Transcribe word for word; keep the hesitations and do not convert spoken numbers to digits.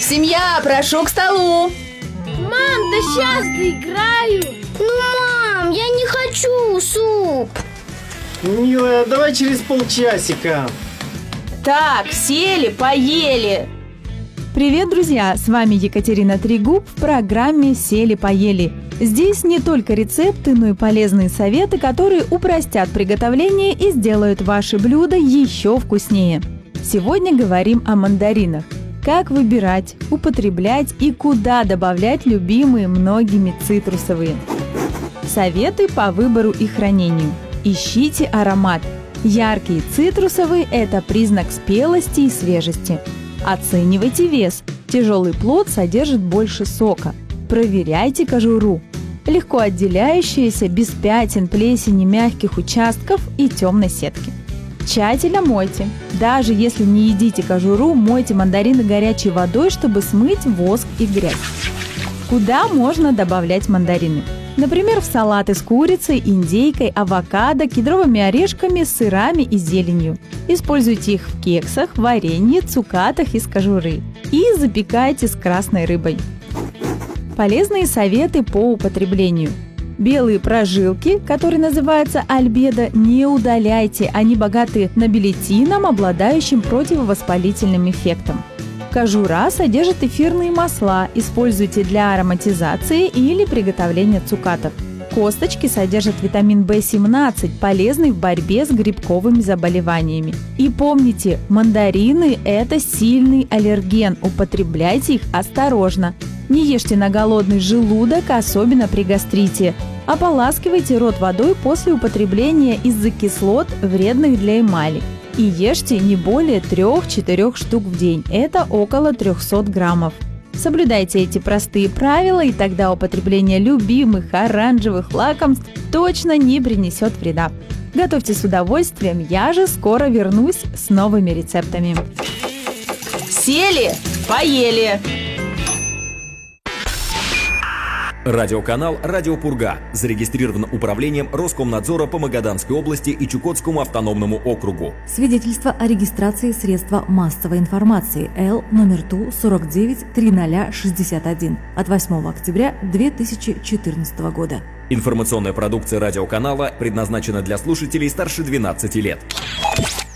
Семья, прошу к столу. Мам, да сейчас доиграю. Ну, мам, я не хочу суп. Милая, давай через полчасика. Так, сели, поели. Привет, друзья! С вами Екатерина Трегуб в программе «Сели-поели». Здесь не только рецепты, но и полезные советы, которые упростят приготовление и сделают ваши блюда еще вкуснее. Сегодня говорим о мандаринах. Как выбирать, употреблять и куда добавлять любимые многими цитрусовые. Советы по выбору и хранению. Ищите аромат. Яркие цитрусовые – это признак спелости и свежести. Оценивайте вес. Тяжелый плод содержит больше сока. Проверяйте кожуру. Легко отделяющаяся, без пятен, плесени, мягких участков и темной сетки. Тщательно мойте. Даже если не едите кожуру, мойте мандарины горячей водой, чтобы смыть воск и грязь. Куда можно добавлять мандарины? Например, в салаты с курицей, индейкой, авокадо, кедровыми орешками, сырами и зеленью. Используйте их в кексах, варенье, цукатах из кожуры. И запекайте с красной рыбой. Полезные советы по употреблению. Белые прожилки, которые называются альбедо, не удаляйте. Они богаты нобилетином, обладающим противовоспалительным эффектом. Кожура содержит эфирные масла, используйте для ароматизации или приготовления цукатов. Косточки содержат витамин бэ семнадцать, полезный в борьбе с грибковыми заболеваниями. И помните, мандарины – это сильный аллерген, употребляйте их осторожно. Не ешьте на голодный желудок, особенно при гастрите. Ополаскивайте рот водой после употребления из-за кислот, вредных для эмали. И ешьте не более трех-четырех штук в день, это около триста граммов. Соблюдайте эти простые правила, и тогда употребление любимых оранжевых лакомств точно не принесет вреда. Готовьте с удовольствием, я же скоро вернусь с новыми рецептами. Сели, поели. Радиоканал «Радио Пурга» зарегистрирован управлением Роскомнадзора по Магаданской области и Чукотскому автономному округу. Свидетельство о регистрации средства массовой информации Л номер Ту сорок девять триста шестьдесят один от восьмого октября две тысячи четырнадцатого года. Информационная продукция радиоканала предназначена для слушателей старше двенадцати лет.